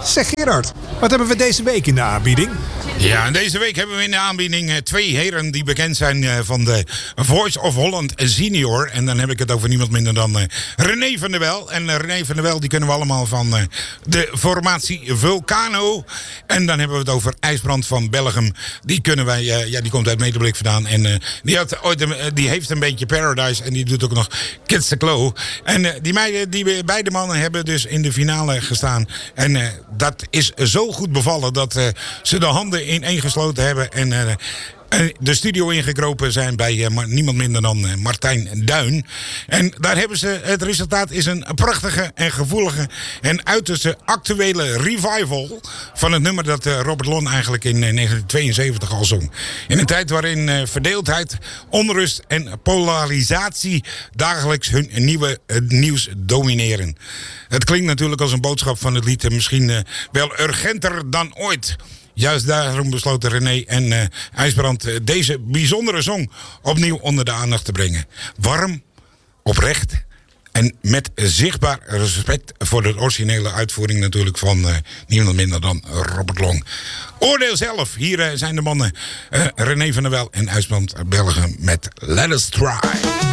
Zeg Gerard, wat hebben we deze week in de aanbieding? Ja, en deze week hebben we in de aanbieding twee heren die bekend zijn van de Voice of Holland Senior. En dan heb ik het over niemand minder dan René van der Wel. En René van der Wel die kennen we allemaal van de formatie Vulcano. En dan hebben we het over IJsbrand van Belgium. Die kunnen wij, die komt uit Medeblik vandaan. En die heeft een beetje Paradise en die doet ook nog Kids the Claw. En die beide mannen hebben dus in de finale gestaan. En dat is zo goed bevallen dat ze de handen ineengesloten hebben en de studio ingekropen zijn bij niemand minder dan Martijn Duin. En daar hebben ze, het resultaat is een prachtige en gevoelige en uiterste actuele revival van het nummer dat Robert Long eigenlijk in 1972 al zong. In een tijd waarin verdeeldheid, onrust en polarisatie dagelijks hun nieuws domineren. Het klinkt natuurlijk als een boodschap van het lied misschien wel urgenter dan ooit. Juist daarom besloten René en IJsbrand deze bijzondere song opnieuw onder de aandacht te brengen. Warm, oprecht en met zichtbaar respect voor de originele uitvoering natuurlijk van niemand minder dan Robert Long. Oordeel zelf. Hier zijn de mannen René van der Wel en IJsbrand Belgium met Let Us Try.